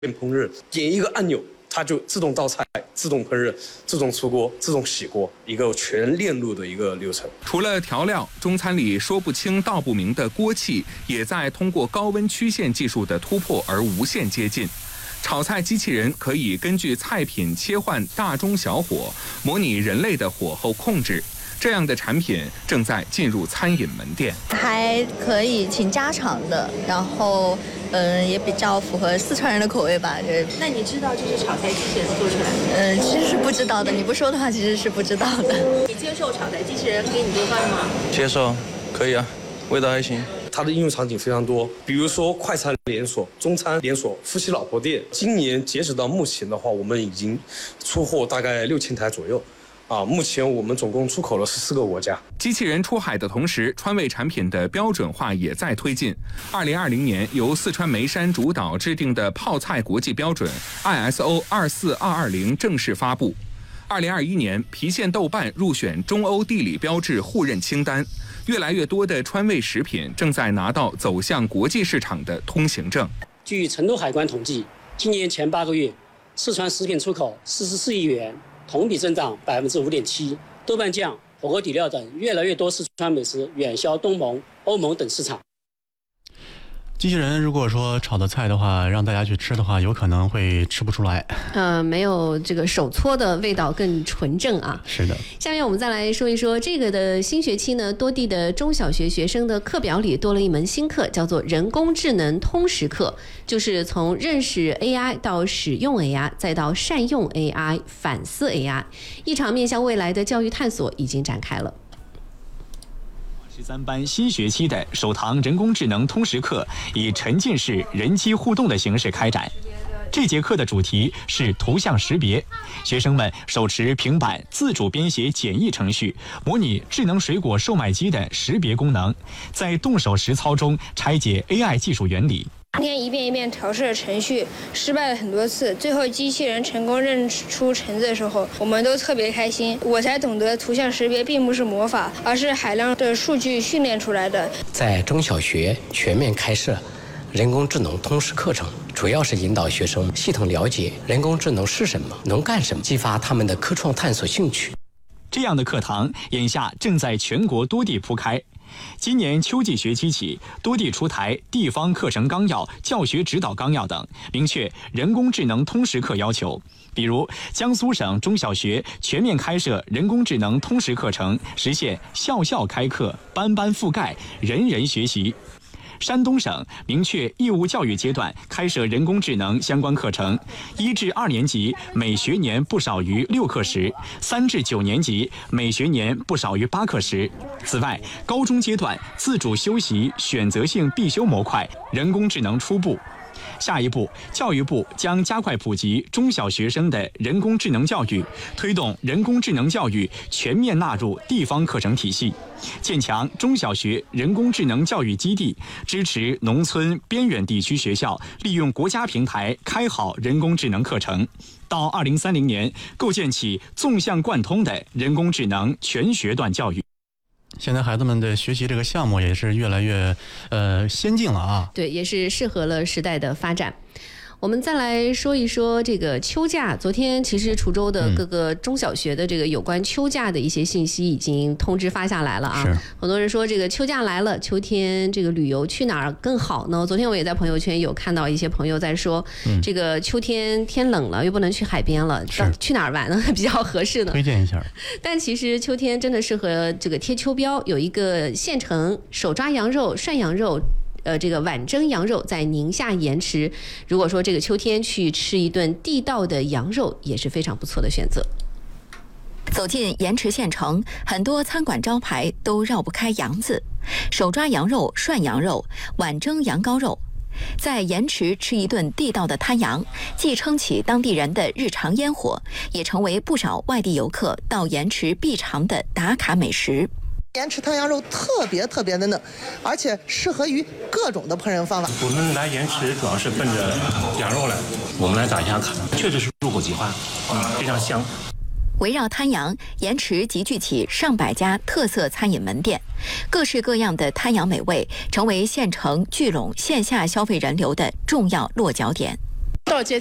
烹饪，点一个按钮，它就自动倒菜、自动烹饪、自动出锅、自动洗锅，一个全链路的一个流程。 除了调料，中餐里说不清道不明的锅气，也在通过高温曲线技术的突破而无限接近。炒菜机器人可以根据菜品切换大中小火，模拟人类的火候控制。这样的产品正在进入餐饮门店， 还可以挺家常的，然后也比较符合四川人的口味吧。 那你知道这是炒菜机器人做出来的？ 其实是不知道的。你不说的话，其实是不知道的。 你接受炒菜机器人给你做饭吗？ 接受，可以啊，味道还行。 它的应用场景非常多，比如说快餐连锁、中餐连锁、夫妻老婆店。今年截止到目前的话，我们已经出货大概6000台左右。目前我们总共出口了14个国家。 机器人出海的同时，川味产品的标准化也在推进。2020年，由四川眉山主导制定的泡菜国际标准 ISO 24220正式发布。2021年，郫县豆瓣入选中欧地理标志互认清单。越来越多的川味食品正在拿到走向国际市场的通行证。 据成都海关统计，今年前8个月，四川食品出口44亿元。同比增长5.7%，豆瓣酱、火锅底料等越来越多四川美食远销东盟、欧盟等市场。 机器人如果说炒的菜的话，让大家去吃的话，有可能会吃不出来。 没有这个手搓的味道更纯正啊。 是的。 下面我们再来说一说这个的新学期呢，多地的中小学学生的课表里多了一门新课，叫做人工智能通识课，就是从认识 AI 到使用 AI， 再到善用 AI、反思 AI， 一场面向未来的教育探索已经展开了。 13班新学期的首堂人工智能通识课以沉浸式人机互动的形式开展。这节课的主题是图像识别，学生们手持平板自主编写简易程序，模拟智能水果售卖机的识别功能，在动手实操中拆解 AI 技术原理。 今天一遍一遍调试了程序，失败了很多次，最后机器人成功认出橙子的时候，我们都特别开心。我才懂得图像识别并不是魔法，而是海量的数据训练出来的。 在中小学全面开设人工智能通识课程，主要是引导学生系统了解人工智能是什么，能干什么，激发他们的科创探索兴趣。 这样的课堂眼下正在全国多地铺开。今年秋季学期起，多地出台地方课程纲要、教学指导纲要等，明确人工智能通识课要求。比如，江苏省中小学全面开设人工智能通识课程，实现校校开课、班班覆盖、人人学习。山东省明确义务教育阶段开设人工智能相关课程，1至2年级每学年不少于6课时，3至9年级每学年不少于8课时。此外，高中阶段自主修习选择性必修模块人工智能初步。下一步，教育部将加快普及中小学生的人工智能教育，推动人工智能教育全面纳入地方课程体系，建强中小学人工智能教育基地，支持农村边远地区学校利用国家平台开好人工智能课程。到2030年，构建起纵向贯通的人工智能全学段教育。 现在孩子们的学习这个项目也是越来越先进了啊。 对，也是适合了时代的发展。我们再来说一说这个秋假。昨天其实滁州的各个中小学的这个有关秋假的一些信息已经通知发下来了啊。很多人说这个秋假来了，秋天这个旅游去哪儿更好呢？昨天我也在朋友圈有看到一些朋友在说，这个秋天天冷了又不能去海边了，去哪儿玩呢比较合适呢？ 推荐一下。 但其实秋天真的适合这个贴秋膘，有一个县城手抓羊肉、涮羊肉。这个碗蒸羊肉在宁夏盐池，如果说这个秋天去吃一顿地道的羊肉，也是非常不错的选择。 走进盐池县城，很多餐馆招牌都绕不开羊字，手抓羊肉、涮羊肉、碗蒸羊羔肉。在盐池吃一顿地道的滩羊，既撑起当地人的日常烟火，也成为不少外地游客到盐池必尝的打卡美食。 盐池滩羊肉特别的嫩，而且适合于各种的烹饪方法。 我们来盐池主要是奔着羊肉来，我们来打一下卡，确实是入口即化，非常香。 围绕滩羊，盐池集聚起上百家特色餐饮门店，各式各样的滩羊美味成为县城聚拢线下消费人流的重要落脚点。 到街